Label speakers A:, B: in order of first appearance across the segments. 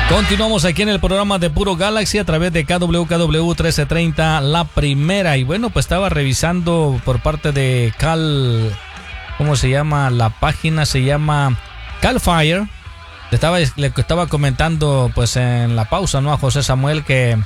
A: Continuamos aquí en el programa de Puro Galaxy a través de KWKW 1330, la primera. Y bueno, pues estaba revisando por parte de ¿cómo se llama? La página se llama Cal Fire. Le estaba comentando pues en la pausa, ¿no? A José Samuel que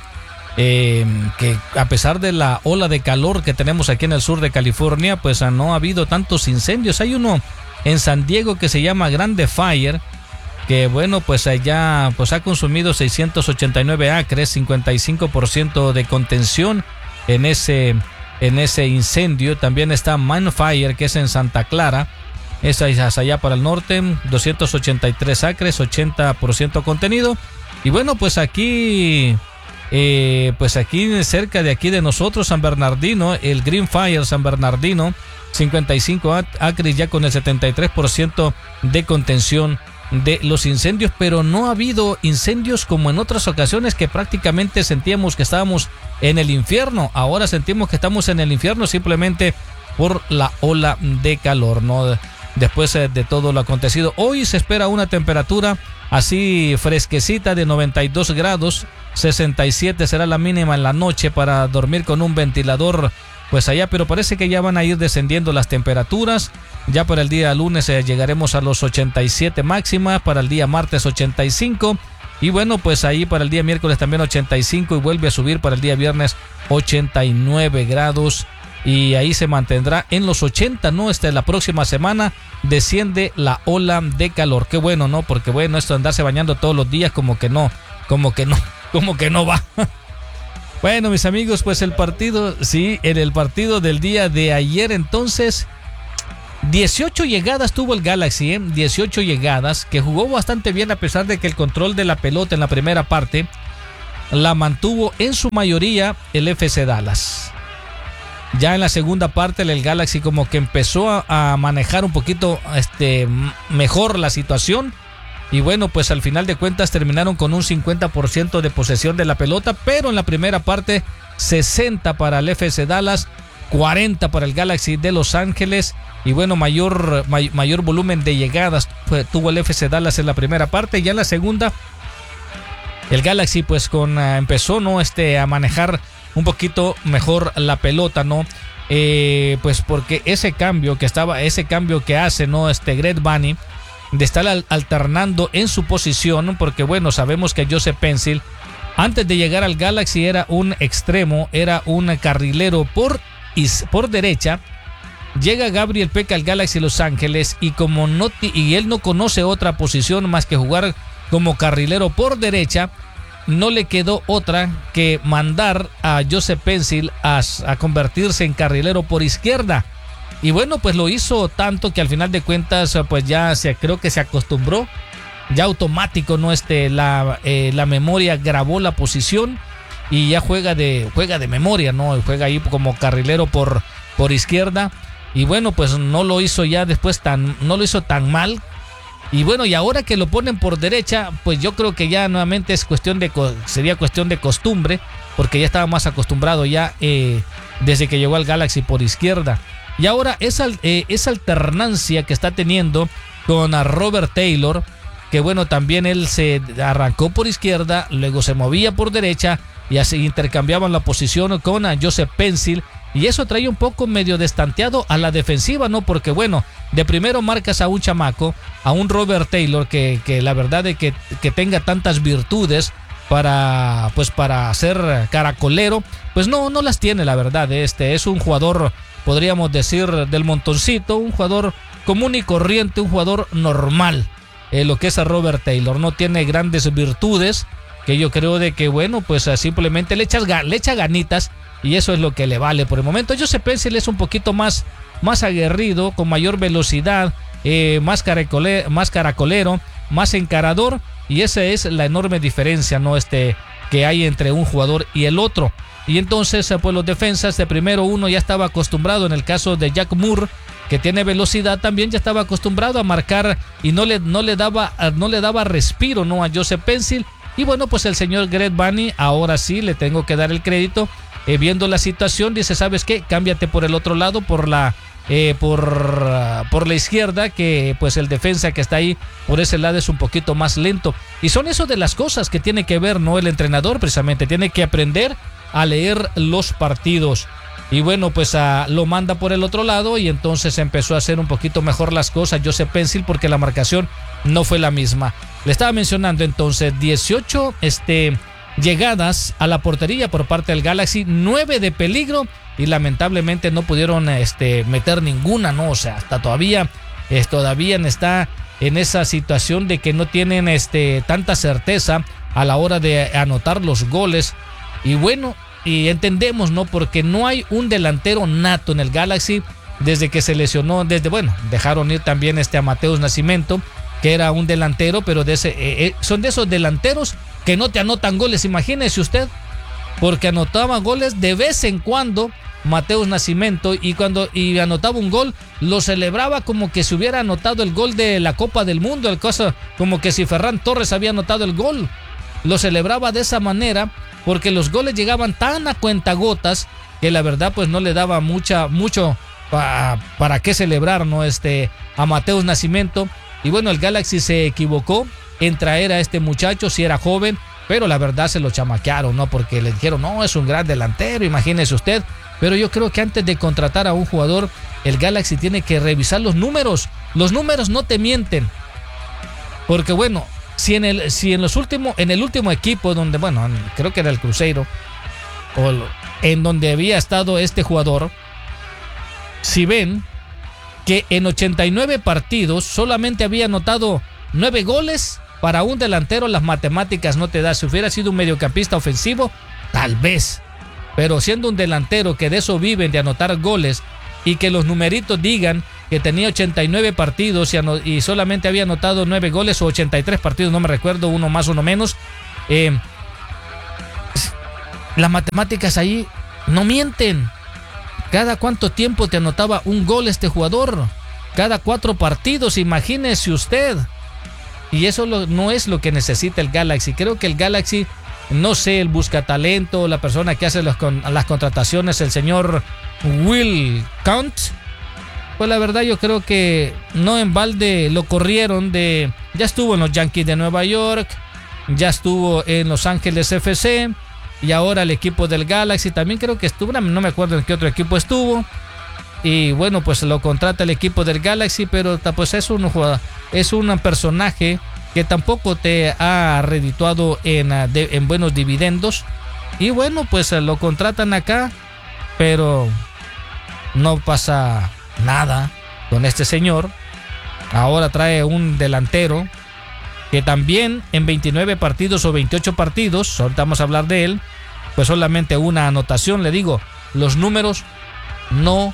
A: a pesar de la ola de calor que tenemos aquí en el sur de California, pues no ha habido tantos incendios. Hay uno en San Diego que se llama Grande Fire, que bueno, pues allá pues ha consumido 689 acres, 55% de contención en ese incendio. También está Man Fire, que es en Santa Clara, esa es allá para el norte, 283 acres, 80% contenido. Y bueno, pues aquí cerca de aquí de nosotros, San Bernardino, el Green Fire San Bernardino, 55 acres ya con el 73% de contención de los incendios, pero no ha habido incendios como en otras ocasiones que prácticamente sentíamos que estábamos en el infierno. Ahora sentimos que estamos en el infierno simplemente por la ola de calor, ¿no? Después de todo lo acontecido, hoy se espera una temperatura así fresquecita de 92 grados, 67 será la mínima en la noche para dormir con un ventilador pues allá, pero parece que ya van a ir descendiendo las temperaturas. Ya para el día lunes llegaremos a los 87 máxima, para el día martes 85 y bueno, pues ahí para el día miércoles también 85 y vuelve a subir para el día viernes 89 grados y ahí se mantendrá en los 80, ¿no? La próxima semana desciende la ola de calor. Qué bueno, ¿no? Porque bueno, esto de andarse bañando todos los días como que no va. Bueno, mis amigos, pues en el partido del día de ayer, entonces, 18 llegadas tuvo el Galaxy, 18 llegadas, que jugó bastante bien a pesar de que el control de la pelota en la primera parte la mantuvo en su mayoría el FC Dallas. Ya en la segunda parte el Galaxy como que empezó a manejar un poquito mejor la situación. Y bueno, pues al final de cuentas terminaron con un 50% de posesión de la pelota, pero en la primera parte 60 para el FC Dallas, 40 para el Galaxy de Los Ángeles. Y bueno, mayor volumen de llegadas tuvo el FC Dallas en la primera parte. Ya en la segunda el Galaxy pues empezó, ¿no? a manejar un poquito mejor la pelota, ¿no? Pues porque ese cambio que hace, ¿no? Greg Vanney, de estar alternando en su posición, porque bueno, sabemos que Joseph Pencil antes de llegar al Galaxy era un extremo, era un carrilero por derecha. Llega Gabriel Peca al Galaxy Los Ángeles y y él no conoce otra posición más que jugar como carrilero por derecha, no le quedó otra que mandar a Joseph Pencil a convertirse en carrilero por izquierda. Y bueno, pues lo hizo tanto que al final de cuentas pues ya creo que se acostumbró, ya automático, ¿no? La memoria grabó la posición y ya juega de memoria, ¿no? Juega ahí como carrilero por izquierda. Y bueno, pues no lo hizo tan mal. Y bueno, y ahora que lo ponen por derecha, pues yo creo que ya nuevamente sería cuestión de costumbre, porque ya estaba más acostumbrado ya desde que llegó al Galaxy por izquierda. Y ahora esa alternancia que está teniendo con Robert Taylor, que bueno, también él se arrancó por izquierda, luego se movía por derecha y así intercambiaban la posición con Joseph Pencil. Y eso trae un poco medio destanteado a la defensiva, ¿no? Porque bueno, de primero marcas a un chamaco, a un Robert Taylor que la verdad de que tenga tantas virtudes para ser caracolero, pues no las tiene, la verdad. Es un jugador, podríamos decir, del montoncito, un jugador común y corriente, un jugador normal. Lo que es a Robert Taylor no tiene grandes virtudes, que yo creo de que bueno, pues simplemente le echa ganitas. Y eso es lo que le vale por el momento. Joseph Pencil es un poquito más aguerrido, con mayor velocidad, más caracolero, más encarador. Y esa es la enorme diferencia, ¿no? Que hay entre un jugador y el otro. Y entonces, pues los defensas de primero uno ya estaba acostumbrado, en el caso de Jack Moore, que tiene velocidad, también ya estaba acostumbrado a marcar y no le daba respiro, ¿no? A Joseph Pencil. Y bueno, pues el señor Greg Vanney, ahora sí le tengo que dar el crédito. Viendo la situación, dice, ¿sabes qué? Cámbiate por el otro lado, por la por la izquierda, que pues el defensa que está ahí por ese lado es un poquito más lento. Y son eso de las cosas que tiene que ver, ¿no? El entrenador precisamente tiene que aprender a leer los partidos. Y bueno, pues lo manda por el otro lado y entonces empezó a hacer un poquito mejor las cosas Joseph Pencil, porque la marcación no fue la misma. Le estaba mencionando entonces 18 llegadas a la portería por parte del Galaxy, 9 de peligro y lamentablemente no pudieron meter ninguna, ¿no? O sea, hasta todavía está en esa situación de que no tienen tanta certeza a la hora de anotar los goles. Y bueno, y entendemos, ¿no? Porque no hay un delantero nato en el Galaxy desde que se lesionó, dejaron ir también a Mateus Nascimento, que era un delantero, pero son de esos delanteros que no te anotan goles, imagínese usted, porque anotaba goles de vez en cuando Mateus Nascimento, y anotaba un gol, lo celebraba como que se hubiera anotado el gol de la Copa del Mundo, como que si Ferran Torres había anotado el gol, lo celebraba de esa manera, porque los goles llegaban tan a cuentagotas que la verdad pues no le daba mucho para qué celebrar, ¿no? A Mateus Nascimento. Y bueno, el Galaxy se equivocó en traer a este muchacho, si era joven, pero la verdad se lo chamaquearon, ¿no? Porque le dijeron, no, es un gran delantero, imagínese usted. Pero yo creo que antes de contratar a un jugador, el Galaxy tiene que revisar los números. Los números no te mienten. Porque bueno, en el último equipo donde, creo que era el Cruzeiro, en donde había estado este jugador, si ven que en 89 partidos solamente había anotado 9 goles, para un delantero las matemáticas no te da. Si hubiera sido un mediocampista ofensivo, tal vez, pero siendo un delantero que de eso viven, de anotar goles, y que los numeritos digan que tenía 89 partidos y solamente había anotado 9 goles, o 83 partidos, no me recuerdo, uno más, uno menos, las matemáticas ahí no mienten. ¿Cada cuánto tiempo te anotaba un gol este jugador? Cada 4 partidos, imagínese usted. Y eso no es lo que necesita el Galaxy. Creo que el Galaxy, no sé, el buscatalento, la persona que hace las contrataciones, el señor Will Count, pues la verdad yo creo que no en balde lo corrieron ya estuvo en los Yankees de Nueva York, ya estuvo en Los Ángeles FC, y ahora el equipo del Galaxy también creo que estuvo, no me acuerdo en qué otro equipo estuvo. Y bueno, pues lo contrata el equipo del Galaxy, pero pues es un personaje que tampoco te ha redituado en buenos dividendos. Y bueno, pues lo contratan acá, pero no pasa nada con este señor. Ahora trae un delantero que también en 29 partidos o 28 partidos, ahorita vamos a hablar de él, pues solamente una anotación. Le digo, los números no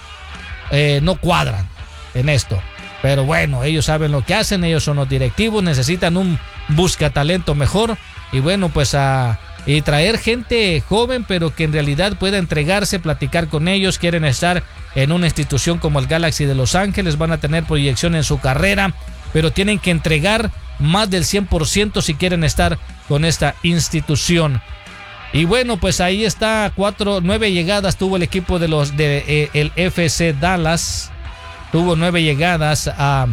A: cuadran en esto, pero bueno, ellos saben lo que hacen, ellos son los directivos, necesitan un buscatalento mejor, y bueno, pues y traer gente joven, pero que en realidad pueda entregarse, platicar con ellos. Quieren estar en una institución como el Galaxy de Los Ángeles, van a tener proyección en su carrera, pero tienen que entregar más del 100% si quieren estar con esta institución. Y bueno, pues ahí está, 9 llegadas tuvo el equipo el FC Dallas. Tuvo 9 llegadas,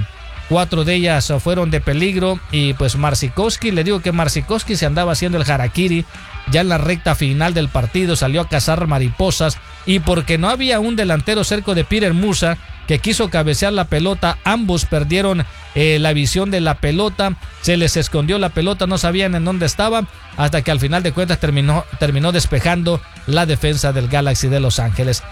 A: 4 de ellas fueron de peligro. Y pues Marsikowski, le digo que Marsikowski se andaba haciendo el harakiri ya en la recta final del partido, salió a cazar mariposas. Y porque no había un delantero cerca de Peter Musa, que quiso cabecear la pelota, ambos perdieron la visión de la pelota, se les escondió la pelota, no sabían en dónde estaba, hasta que al final de cuentas terminó despejando la defensa del Galaxy de Los Ángeles.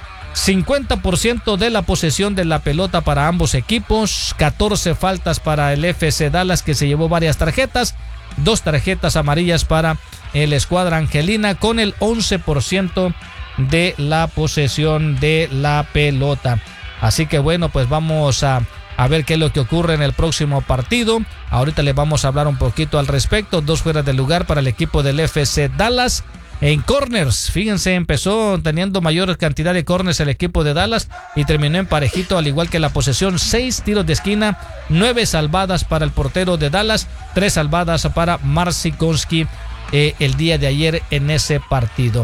A: 50% de la posesión de la pelota para ambos equipos, 14 faltas para el FC Dallas, que se llevó varias tarjetas, 2 tarjetas amarillas para el escuadra angelina, con el 11% de la posesión de la pelota. Así que bueno, pues vamos a ver qué es lo que ocurre en el próximo partido. Ahorita les vamos a hablar un poquito al respecto. 2 fuera de lugar para el equipo del FC Dallas. En corners, fíjense, empezó teniendo mayor cantidad de corners el equipo de Dallas y terminó en parejito, al igual que la posesión. 6 tiros de esquina, 9 salvadas para el portero de Dallas, 3 salvadas para Marsikowski el día de ayer en ese partido.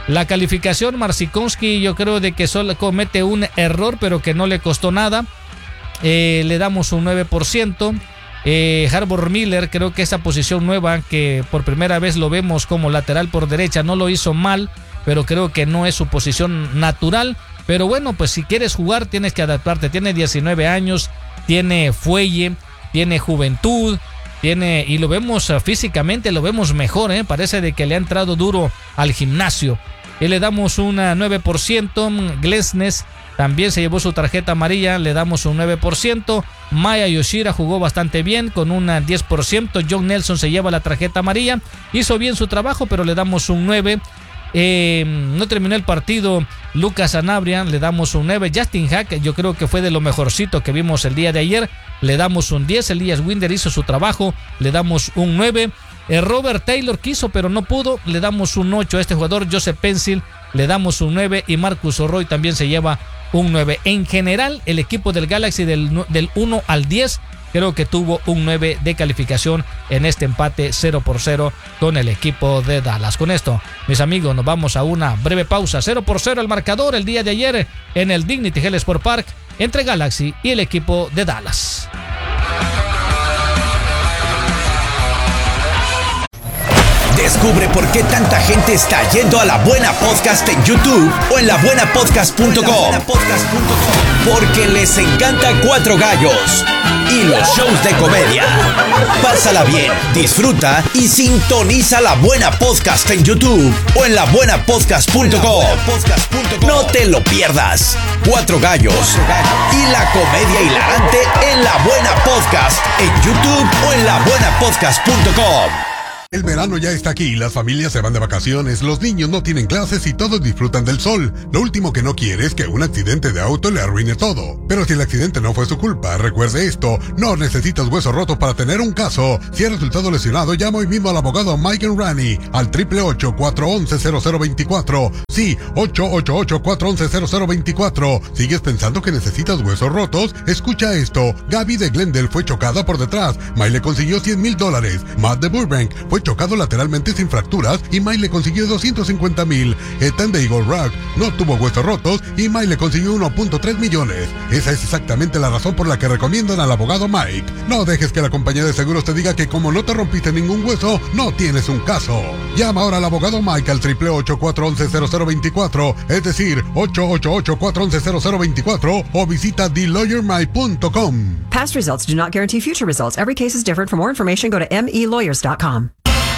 A: La calificación, Marcinkonski, yo creo de que solo comete un error, pero que no le costó nada. Le damos un 9%. Harbour Miller, creo que esa posición nueva, que por primera vez lo vemos como lateral por derecha, no lo hizo mal, pero creo que no es su posición natural. Pero bueno, pues si quieres jugar tienes que adaptarte. Tiene 19 años, tiene fuelle, tiene juventud, y lo vemos físicamente, lo vemos mejor, parece de que le ha entrado duro al gimnasio. Y le damos un 9%. Glesnes también se llevó su tarjeta amarilla, le damos un 9%. Maya Yoshida jugó bastante bien con un 10%. John Nelson se lleva la tarjeta amarilla, hizo bien su trabajo, pero le damos un 9%. No terminó el partido Lucas Sanabria, le damos un 9. Justin Hack, yo creo que fue de lo mejorcito que vimos el día de ayer, le damos un 10. Elías Winder hizo su trabajo, le damos un 9. Robert Taylor quiso pero no pudo, le damos un 8 a este jugador. Joseph Pencil, le damos un 9 y Marcus O'Roy también se lleva un 9. En general, el equipo del Galaxy del 1 al 10 creo que tuvo un 9 de calificación en este empate 0-0 con el equipo de Dallas. Con esto, mis amigos, nos vamos a una breve pausa. 0-0 el marcador el día de ayer en el Dignity Health Sport Park entre Galaxy y el equipo de Dallas.
B: Descubre por qué tanta gente está yendo a La Buena Podcast en YouTube o en labuenapodcast.com. Porque les encanta Cuatro Gallos y los shows de comedia. Pásala bien, disfruta y sintoniza La Buena Podcast en YouTube o en labuenapodcast.com. No te lo pierdas. Cuatro Gallos y la comedia hilarante en La Buena Podcast en YouTube o en labuenapodcast.com.
C: El verano ya está aquí, las familias se van de vacaciones, los niños no tienen clases y todos disfrutan del sol. Lo último que no quiere es que un accidente de auto le arruine todo. Pero si el accidente no fue su culpa, recuerde esto, no necesitas hueso roto para tener un caso. Si ha resultado lesionado, llama hoy mismo al abogado Mike Enrani al 888-411-0024. Sí, 888-411-0024. ¿Sigues pensando que necesitas huesos rotos? Escucha esto, Gaby de Glendale fue chocada por detrás, Mike le consiguió $100,000. Matt de Burbank fue chocado lateralmente sin fracturas y Mike le consiguió $250,000. Ethan de Eagle Rock no tuvo huesos rotos y Mike le consiguió 1.3 millones. Esa es exactamente la razón por la que recomiendan al abogado Mike. No dejes que la compañía de seguros te diga que como no te rompiste ningún hueso, no tienes un caso. Llama ahora al abogado Mike al 888-411-0024, es decir, 888-411-0024 o visita TheLawyerMike.com.
D: Past results do not guarantee future results. Every case is different. For more information, go to melawyers.com.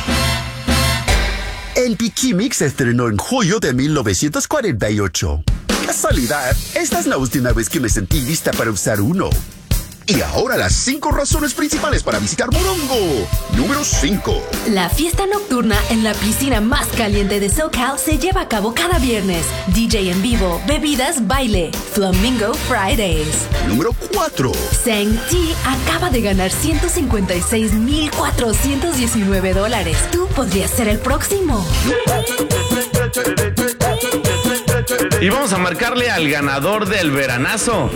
E: El Pikimix se estrenó en julio de 1948. Casualidad, esta es la última vez que me sentí lista para usar uno. Y ahora las 5 razones principales para visitar Morongo. Número 5.
F: La fiesta nocturna en la piscina más caliente de SoCal se lleva a cabo cada viernes. DJ en vivo, bebidas, baile. Flamingo Fridays.
E: Número 4.
F: Seng-T acaba de ganar $156,419. Tú podrías ser el próximo.
G: Y vamos a marcarle al ganador del veranazo.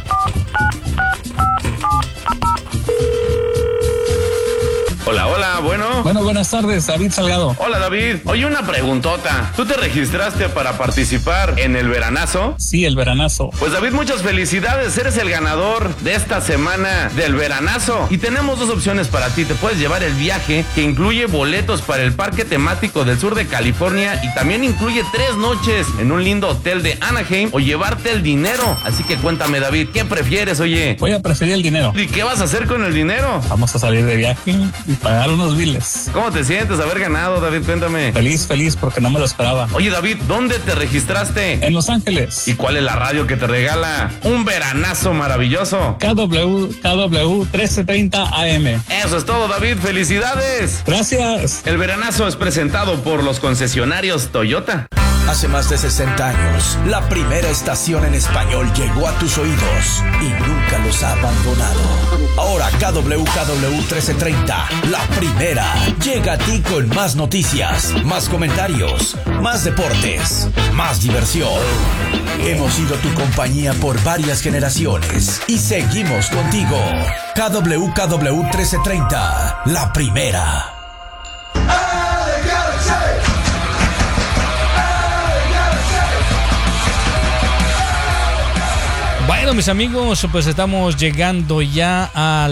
G: Hola, hola, bueno.
H: Bueno, buenas tardes, David Salgado.
G: Hola, David. Oye, una preguntota. ¿Tú te registraste para participar en el veranazo?
H: Sí, el veranazo.
G: Pues, David, muchas felicidades. Eres el ganador de esta semana del veranazo. Y tenemos 2 opciones para ti. Te puedes llevar el viaje que incluye boletos para el parque temático del sur de California y también incluye 3 noches en un lindo hotel de Anaheim o llevarte el dinero. Así que cuéntame, David, ¿qué prefieres, oye?
H: Voy a preferir el dinero.
G: ¿Y qué vas a hacer con el dinero?
H: Vamos a salir de viaje y pagar unos biles.
G: ¿Cómo te sientes haber ganado, David? Cuéntame.
H: Feliz, porque no me lo esperaba.
G: Oye, David, ¿dónde te registraste?
H: En Los Ángeles.
G: ¿Y cuál es la radio que te regala un veranazo maravilloso?
H: KW 1330 AM.
G: Eso es todo, David. ¡Felicidades!
H: Gracias.
G: El veranazo es presentado por los concesionarios Toyota.
B: Hace más de 60 años, la primera estación en español llegó a tus oídos y nunca los ha abandonado. Ahora KW 1330, la primera, llega a ti con más noticias, más comentarios, más deportes, más diversión. Hemos sido tu compañía por varias generaciones y seguimos contigo. KW 1330, la primera.
A: Bueno, mis amigos, pues estamos llegando ya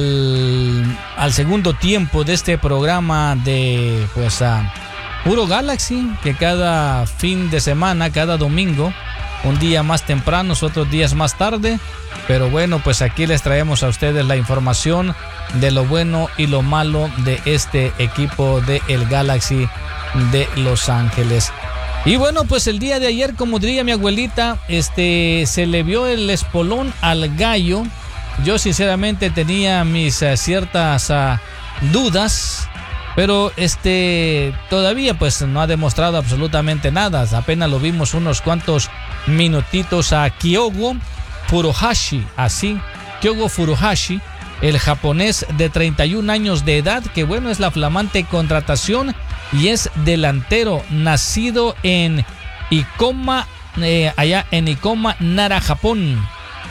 A: al segundo tiempo de este programa de pues Puro Galaxy, que cada fin de semana, cada domingo, un día más temprano, otros días más tarde, pero bueno, pues aquí les traemos a ustedes la información de lo bueno y lo malo de este equipo de el Galaxy de Los Ángeles. Y bueno, pues el día de ayer, como diría mi abuelita, se le vio el espolón al gallo. Yo sinceramente tenía mis ciertas dudas, pero todavía pues no ha demostrado absolutamente nada. Apenas lo vimos unos cuantos minutitos a Kyogo Furuhashi, Kyogo Furuhashi, el japonés de 31 años de edad, que bueno, es la flamante contratación y es delantero, nacido en Ikoma, allá en Ikoma, Nara, Japón.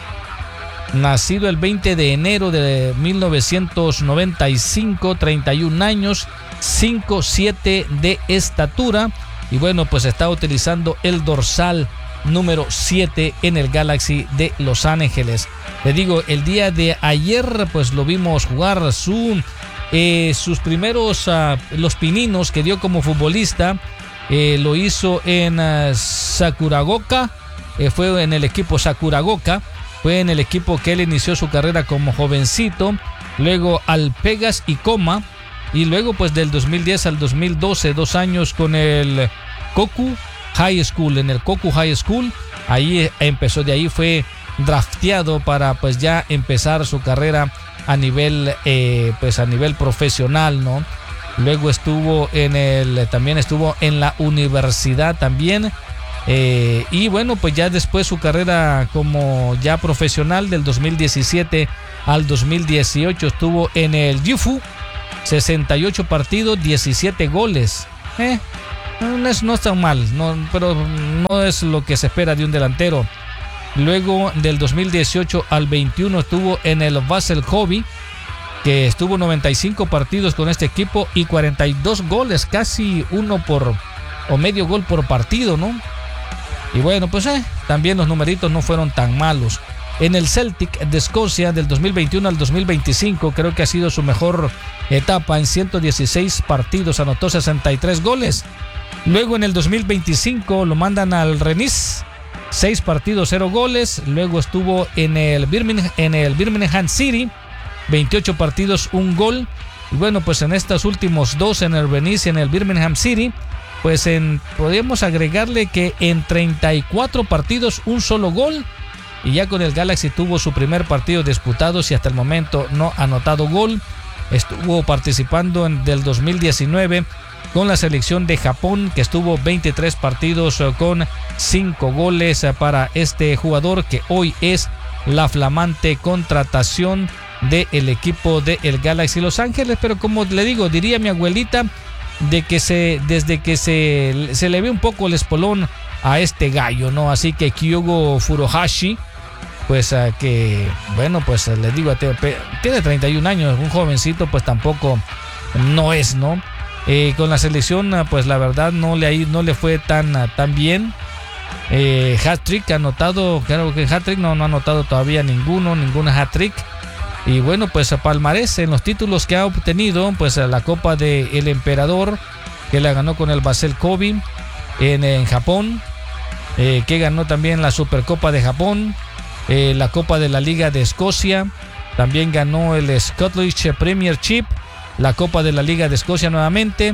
A: Nacido el 20 de enero de 1995, 31 años, 5'7" de estatura. Y bueno, pues está utilizando el dorsal número 7 en el Galaxy de Los Ángeles. Le digo, el día de ayer pues lo vimos jugar sus primeros los pininos que dio como futbolista. Lo hizo en Sakuragoka, fue en el equipo Sakuragoka, fue en el equipo que él inició su carrera como jovencito, luego al Pegas Ikoma, y luego pues del 2010 al 2012, 2 años con el Koku High School, en el Koku High School, ahí empezó, de ahí fue drafteado para pues ya empezar su carrera a nivel profesional, ¿no? Luego también estuvo en la universidad también, y bueno, pues ya después su carrera como ya profesional del 2017 al 2018 estuvo en el Gifu, 68 partidos, 17 goles. No es tan mal, pero no es lo que se espera de un delantero. Luego del 2018 al 21 estuvo en el Basel Hobby, que estuvo 95 partidos con este equipo y 42 goles, casi medio gol por partido, ¿no? Y bueno, pues también los numeritos no fueron tan malos. En el Celtic de Escocia del 2021 al 2025 creo que ha sido su mejor etapa. En 116 partidos anotó 63 goles. Luego en el 2025 lo mandan al Rennes, 6 partidos, 0 goles. Luego estuvo en el Birmingham City, 28 partidos, 1 gol. Y bueno, pues en estos últimos dos, en el Rennes y en el Birmingham City, pues podríamos agregarle que en 34 partidos, 1 solo gol. Y ya con el Galaxy tuvo su primer partido disputado y hasta el momento no ha anotado gol. Estuvo participando del 2019 con la selección de Japón, que estuvo 23 partidos con 5 goles para este jugador, que hoy es la flamante contratación del equipo del Galaxy Los Ángeles. Pero como le digo, diría mi abuelita, desde que se le ve un poco el espolón a este gallo, ¿no? Así que Kyogo Furuhashi, pues que bueno, pues les digo, tiene 31 años, un jovencito, pues tampoco no es, ¿no? Con la selección, pues la verdad no le fue tan bien. Hat-trick anotado, claro que hat-trick no ha anotado todavía ninguna hat-trick. Y bueno, pues palmarés en los títulos que ha obtenido, pues la Copa del Emperador, que la ganó con el Basel Kobe en Japón, que ganó también la Supercopa de Japón, la Copa de la Liga de Escocia, también ganó el Scottish Premiership, la Copa de la Liga de Escocia nuevamente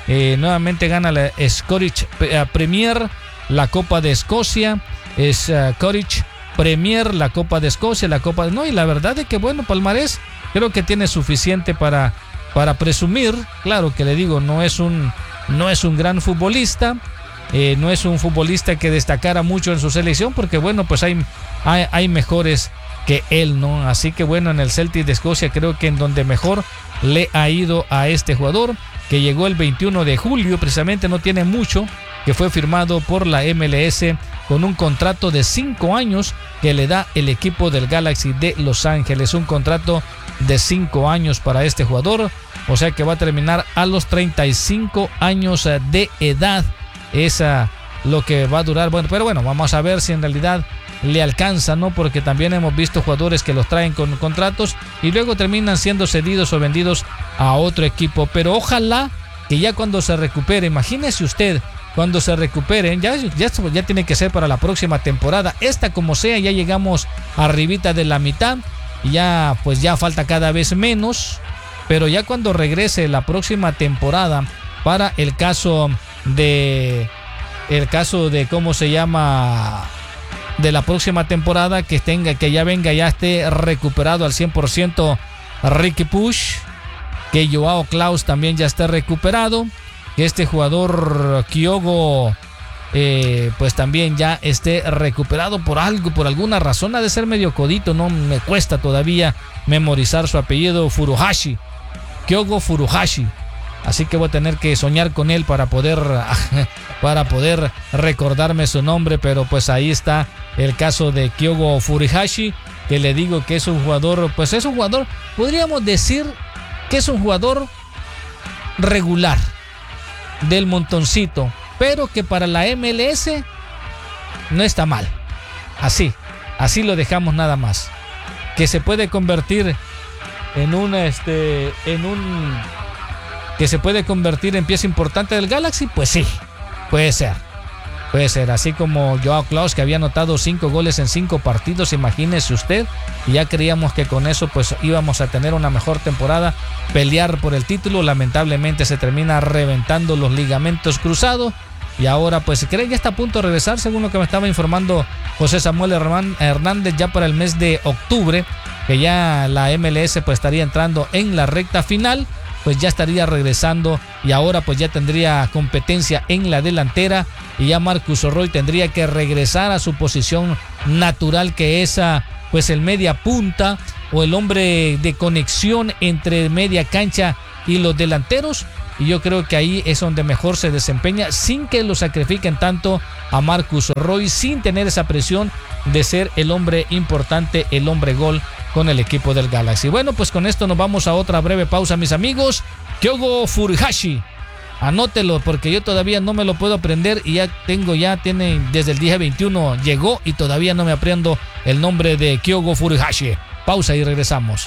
A: gana la Scottish Premier, la Copa de Escocia, Scottish Premier, la Copa de Escocia, y la verdad es que bueno, palmarés creo que tiene suficiente para presumir. Claro que le digo, no es un gran futbolista, no es un futbolista que destacara mucho en su selección, porque bueno, pues hay mejores que él, ¿no? Así que bueno, en el Celtic de Escocia creo que en donde mejor le ha ido a este jugador, que llegó el 21 de julio, precisamente no tiene mucho, que fue firmado por la MLS con un contrato de 5 años que le da el equipo del Galaxy de Los Ángeles. Un contrato de 5 años para este jugador, o sea que va a terminar a los 35 años de edad. Esa lo que va a durar. Bueno, pero bueno, vamos a ver si en realidad le alcanza, ¿no? Porque también hemos visto jugadores que los traen con contratos y luego terminan siendo cedidos o vendidos a otro equipo. Pero ojalá que ya cuando se recupere, imagínese usted, cuando se recuperen, ya tiene que ser para la próxima temporada. Esta como sea, ya llegamos arribita de la mitad y ya pues ya falta cada vez menos. Pero ya cuando regrese la próxima temporada, para el caso de ¿cómo se llama? De la próxima temporada, que ya esté recuperado al 100% Riqui Puig, que Joao Klaus también ya esté recuperado, que este jugador Kyogo pues también ya esté recuperado por alguna razón. Ha de ser medio codito, no me cuesta todavía memorizar su apellido, Furuhashi, Kyogo Furuhashi. Así que voy a tener que soñar con él para poder recordarme su nombre. Pero pues ahí está el caso de Kyogo Furuhashi, que le digo que es un jugador, podríamos decir que es un jugador regular, del montoncito, pero que para la MLS no está mal. Así lo dejamos nada más. Que se puede convertir que se puede convertir en pieza importante del Galaxy, pues sí, puede ser, así como Joao Klaus, que había anotado 5 goles en 5 partidos, imagínese usted, y ya creíamos que con eso pues íbamos a tener una mejor temporada, pelear por el título. Lamentablemente se termina reventando los ligamentos cruzados y ahora pues cree ya está a punto de regresar, según lo que me estaba informando José Samuel Hernández, ya para el mes de octubre, que ya la MLS pues estaría entrando en la recta final, pues ya estaría regresando y ahora pues ya tendría competencia en la delantera y ya Marcus Roy tendría que regresar a su posición natural, que es pues el media punta o el hombre de conexión entre media cancha y los delanteros, y yo creo que ahí es donde mejor se desempeña, sin que lo sacrifiquen tanto a Marcus Roy, sin tener esa presión de ser el hombre importante, el hombre gol con el equipo del Galaxy. Bueno, pues con esto nos vamos a otra breve pausa, mis amigos. Kyogo Furuhashi, anótelo porque yo todavía no me lo puedo aprender y tiene desde el día 21 llegó y todavía no me aprendo el nombre de Kyogo Furuhashi. Pausa y regresamos.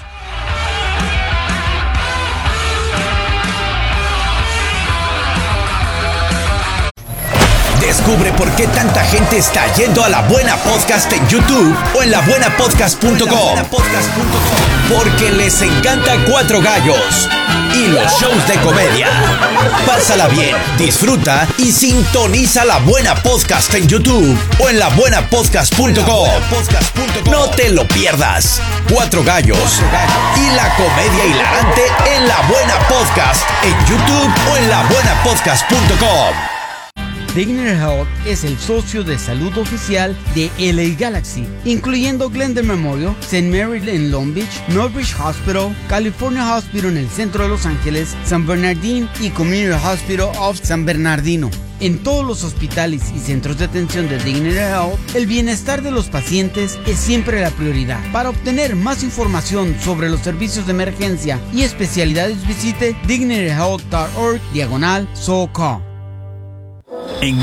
B: Descubre por qué tanta gente está yendo a La Buena Podcast en YouTube o en labuenapodcast.com. Porque les encanta Cuatro Gallos y los shows de comedia. Pásala bien, disfruta y sintoniza La Buena Podcast en YouTube o en labuenapodcast.com. No te lo pierdas. Cuatro Gallos y la comedia hilarante en La Buena Podcast en YouTube o en labuenapodcast.com.
I: Dignity Health es el socio de salud oficial de LA Galaxy, incluyendo Glendale Memorial, St. Mary en Long Beach, Northridge Hospital, California Hospital en el centro de Los Ángeles, San Bernardino y Community Hospital of San Bernardino. En todos los hospitales y centros de atención de Dignity Health, el bienestar de los pacientes es siempre la prioridad. Para obtener más información sobre los servicios de emergencia y especialidades, visite dignityhealth.org/SoCal.
J: En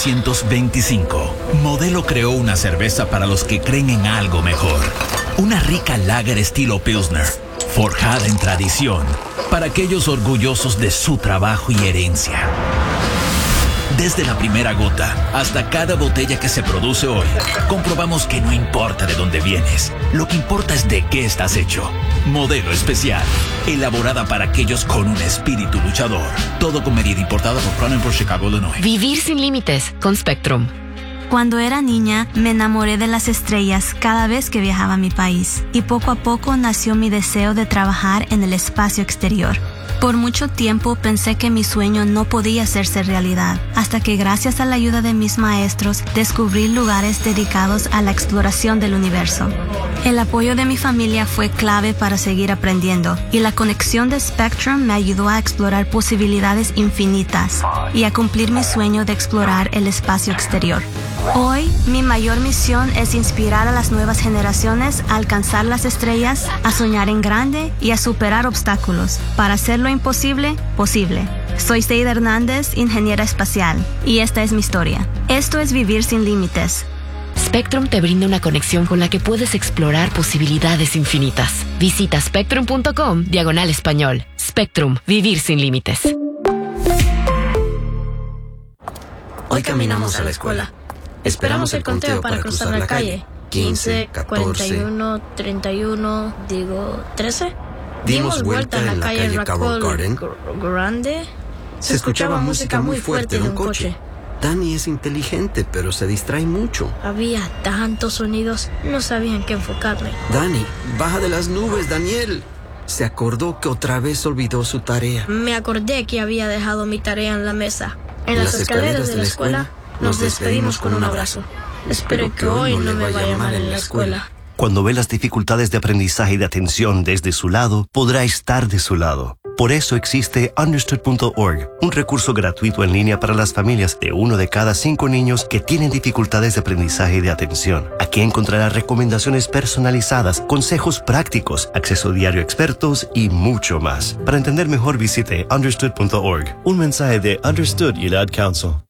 J: 1925, Modelo creó una cerveza para los que creen en algo mejor. Una rica lager estilo Pilsner, forjada en tradición, para aquellos orgullosos de su trabajo y herencia. Desde la primera gota hasta cada botella que se produce hoy, comprobamos que no importa de dónde vienes, lo que importa es de qué estás hecho. Modelo especial, elaborada para aquellos con un espíritu luchador. Todo con medida, importada por Cronenberg, Chicago, Illinois.
K: Vivir sin límites con Spectrum.
L: Cuando era niña, me enamoré de las estrellas cada vez que viajaba a mi país, y poco a poco nació mi deseo de trabajar en el espacio exterior. Por mucho tiempo pensé que mi sueño no podía hacerse realidad, hasta que gracias a la ayuda de mis maestros descubrí lugares dedicados a la exploración del universo. El apoyo de mi familia fue clave para seguir aprendiendo, y la conexión de Spectrum me ayudó a explorar posibilidades infinitas y a cumplir mi sueño de explorar el espacio exterior. Hoy, mi mayor misión es inspirar a las nuevas generaciones a alcanzar las estrellas, a soñar en grande y a superar obstáculos para hacer lo imposible posible. Soy Seida Hernández, ingeniera espacial, y esta es mi historia. Esto es Vivir sin Límites.
K: Spectrum te brinda una conexión con la que puedes explorar posibilidades infinitas. Visita spectrum.com/español. Spectrum, vivir sin límites.
M: Hoy caminamos a la escuela. Esperamos el conteo para cruzar la calle. 15, 41, 31, 13. Dimos vuelta en la calle Raccoon Garden. Grande. Se escuchaba música muy fuerte de un coche.
N: Danny es inteligente, pero se distrae mucho.
M: Había tantos sonidos, no sabía en qué enfocarme.
N: Danny, baja de las nubes, Daniel. Se acordó que otra vez olvidó su tarea.
M: Me acordé que había dejado mi tarea en la mesa. En las escaleras de la escuela nos despedimos con un abrazo. Espero que hoy no me vaya mal en la escuela.
O: Cuando ve las dificultades de aprendizaje y de atención desde su lado, podrá estar de su lado. Por eso existe Understood.org, un recurso gratuito en línea para las familias de 1 de cada 5 niños que tienen dificultades de aprendizaje y de atención. Aquí encontrará recomendaciones personalizadas, consejos prácticos, acceso diario a expertos y mucho más. Para entender mejor, visite Understood.org. Un mensaje de Understood y el Ad Council.